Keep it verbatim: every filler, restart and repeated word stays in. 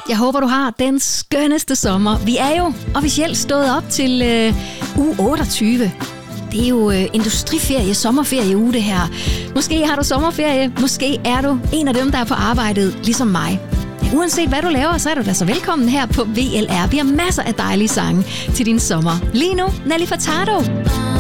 Jeg håber, du har den skønneste sommer. Vi er jo officielt stået op til øh, uge otteogtyve. Det er jo øh, industriferie, sommerferie uge det her. Måske har du sommerferie, måske er du en af dem, der er på arbejdet, ligesom mig. Ja, uanset hvad du laver, så er du da så velkommen her på V L R. Vi har masser af dejlige sange til din sommer. Lige nu, Nelly Furtado.